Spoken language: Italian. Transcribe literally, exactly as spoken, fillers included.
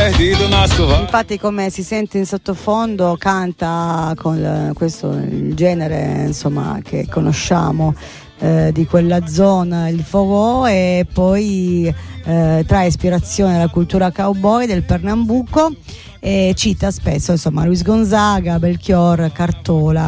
Infatti, come si sente in sottofondo, canta con questo il genere, insomma, che conosciamo eh, di quella zona, il forró, e poi eh, trae ispirazione dalla cultura cowboy del Pernambuco e cita spesso, insomma, Luis Gonzaga, Belchior, Cartola.